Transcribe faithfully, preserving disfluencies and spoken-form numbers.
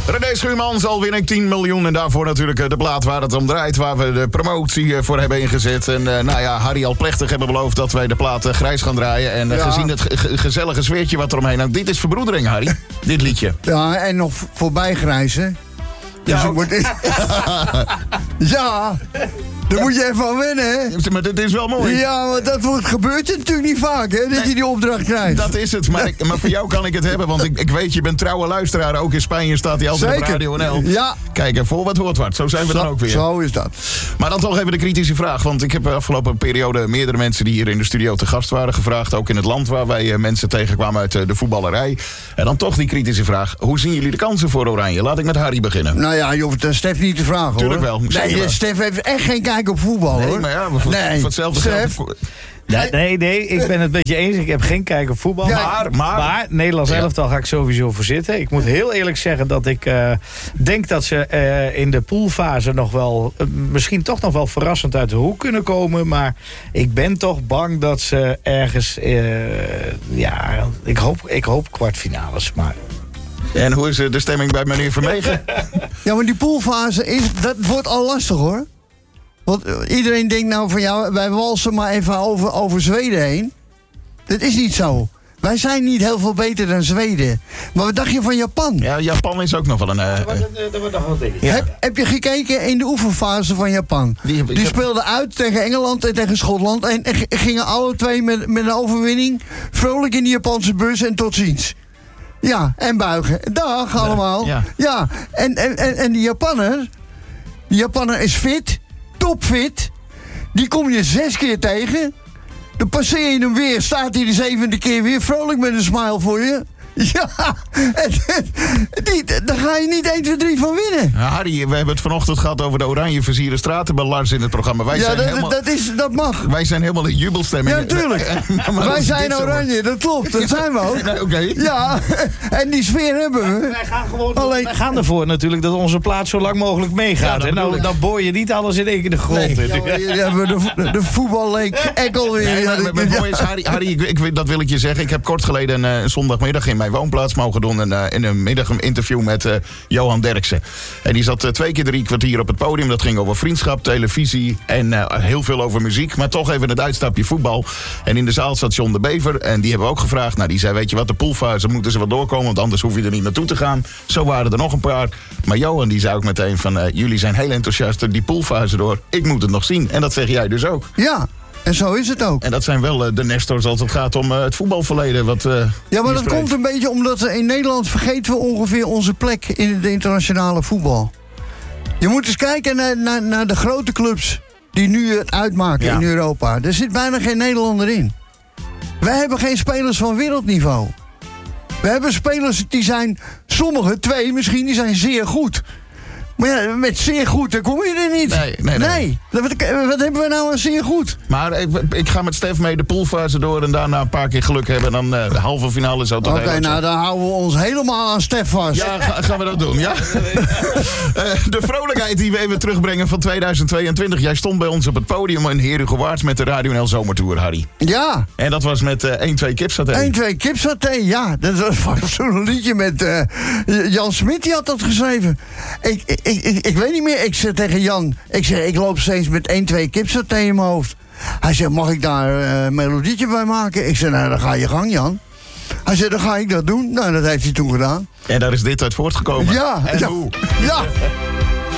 René Schuurmans, al win ik tien miljoen. En daarvoor natuurlijk de plaat waar het om draait. Waar we de promotie voor hebben ingezet. En uh, nou ja, Harry al plechtig hebben beloofd dat wij de plaat uh, grijs gaan draaien. En uh, ja. gezien het ge- gezellige sfeertje wat er omheen hangt. Dit is verbroedering, Harry. Dit liedje. Ja, en nog voorbij grijzen. Dus Ja, moet... ja, daar moet je even aan wennen, hè? Maar dit is wel mooi. Ja, maar dat wordt, gebeurt je natuurlijk niet vaak, hè? Dat nee, je die opdracht krijgt. Dat is het, maar, ik, maar voor jou kan ik het hebben. Want ik, ik weet, je bent trouwe luisteraar. Ook in Spanje staat hij altijd Zeker. op Radio N L. Ja. Kijk, en voor wat hoort wat. Zo zijn we zo, dan ook weer. Zo is dat. Maar dan toch even de kritische vraag. Want ik heb de afgelopen periode meerdere mensen die hier in de studio te gast waren gevraagd. Ook in het land waar wij mensen tegenkwamen uit de voetballerij. En dan toch die kritische vraag. Hoe zien jullie de kansen voor Oranje? Laat ik met Harry beginnen. Nou ja, je hoeft uh, Stef niet te vragen, Tuurlijk hoor. wel. Nee, wel. Stef heeft echt geen kijk op voetbal, nee, hoor. Maar ja, voor, nee, voor hetzelfde Stef. geld. Nee, nee, nee, ik ben het met je eens. Ik heb geen kijk op voetbal. Ja, maar, maar, maar Nederlands ja. elftal ga ik sowieso voor zitten. Ik moet heel eerlijk zeggen dat ik uh, denk dat ze uh, in de poolfase nog wel... Uh, misschien toch nog wel verrassend uit de hoek kunnen komen. Maar ik ben toch bang dat ze ergens... Uh, ja, ik hoop, ik hoop kwartfinales, maar... En hoe is de stemming bij meneer Vermegen? Ja, maar die poolfase, is, dat wordt al lastig, hoor. Want iedereen denkt nou van, ja, wij walsen maar even over, over Zweden heen. Dat is niet zo. Wij zijn niet heel veel beter dan Zweden. Maar wat dacht je van Japan? Ja, Japan is ook nog wel een... Uh, Dat wordt nog wel ding. Ja. Heb, heb je gekeken in de oefenfase van Japan? Die heb- Die, ik heb- speelden uit tegen Engeland en tegen Schotland. En, en g- gingen alle twee met, met een overwinning vrolijk in de Japanse bus en tot ziens. Ja, en buigen. Dag allemaal. ja. Ja, en, en, en, en die Japanner... Die Japanner is fit, topfit. Die kom je zes keer tegen. Dan passeer je hem weer, staat hij de zevende keer weer vrolijk met een smile voor je. Ja, en, die, daar ga je niet één, twee, drie van winnen. Ja, Harry, we hebben het vanochtend gehad over de oranje versierde straten bij Lars in het programma. Wij, Ja, zijn, dat, helemaal, dat, is, dat mag. wij zijn helemaal in jubelstemming. Ja, natuurlijk. Maar als Wij dit zijn zo oranje, dat klopt. Dat zijn we ook. wordt- Oké. Ja, en die sfeer hebben we. Wij gaan gewoon Alleen- wij gaan ervoor natuurlijk dat onze plaats zo lang mogelijk Ja, meegaat. dat en nou, bedoel ik. dan boor je niet alles in één keer de grond Nee. in. Ja, maar hier hebben we de, de voetballeek Ekkel weer. Nee, Ja, maar, maar, maar ja. mooi is, Harry, Harry ik, ik, dat wil ik je zeggen. Ik heb kort geleden een, uh, een zondagmiddag in mijn woonplaats mogen doen. En, uh, in een middag een interview met uh, Johan Derksen. En die zat uh, twee keer drie kwartier op het podium. Dat ging over vriendschap, televisie en uh, heel veel over muziek. Maar toch even het uitstapje voetbal. En in de zaal zat John de Bever. En die hebben we ook gevraagd. Nou, die zei, weet je wat, de poolfase moeten ze wel doorkomen. Want anders hoef je er niet naartoe te gaan. Zo waren er nog een paar. Maar Johan die zei ook meteen van, uh, jullie zijn heel enthousiast die poolfase door. Ik moet het nog zien. En dat zeg jij dus ook. Ja, en zo is het ook. En dat zijn wel uh, de nestors als het gaat om uh, het voetbalverleden. Wat, uh, Ja, maar hier dat spreekt. komt een beetje omdat we in Nederland vergeten we ongeveer onze plek in het internationale voetbal. Je moet eens kijken naar, naar, naar de grote clubs die nu het uitmaken Ja. in Europa. Er zit bijna geen Nederlander in. Wij hebben geen spelers van wereldniveau. We hebben spelers die zijn, sommige, twee misschien, die zijn zeer goed. Maar ja, met zeer goed, daar kom je er niet. Nee, nee, nee. Wat, wat hebben we nou aan zeer goed? Maar ik, ik ga met Stef mee de poolfase door en daarna een paar keer geluk hebben. En dan uh, de halve finale zou toch Oké, heel leuk nou zijn. dan houden we ons helemaal aan Stef vast. Ja, ga- gaan we dat doen, ja? Uh, de vrolijkheid die we even terugbrengen van tweeduizend tweeëntwintig. Jij stond bij ons op het podium in Herugewaard met de Radio N L Zomertour, Harry. Ja. En dat was met uh, één twee kipsaté. één, twee kipsaté, ja. Dat was zo'n liedje met... Uh, Jan Smit, die had dat geschreven. Ik, ik, ik, ik weet niet meer. Ik zei tegen Jan... Ik zeg, ik loop steeds met één, twee kipsaté in mijn hoofd. Hij zei, mag ik daar uh, een melodietje bij maken? Ik zei, nou, dan ga je gang, Jan. Hij zei, dan ga ik dat doen. Nou, dat heeft hij toen gedaan. En daar is dit uit voortgekomen. Ja. En ja, hoe? Ja.